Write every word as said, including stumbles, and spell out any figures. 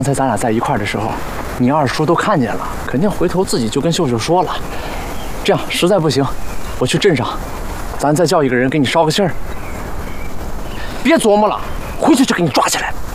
刚才咱俩在一块儿的时候，你二叔都看见了，肯定回头自己就跟秀秀说了。这样实在不行，我去镇上，咱再叫一个人给你捎个信儿。别琢磨了，回去就给你抓起来。